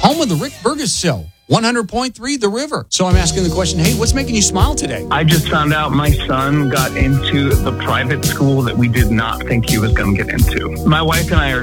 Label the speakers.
Speaker 1: home of the Rick Burgess Show, 100.3 The River. So I'm asking the question, hey, what's making you smile today?
Speaker 2: I just found out my son got into the private school that we did not think he was going to get into. My wife and I are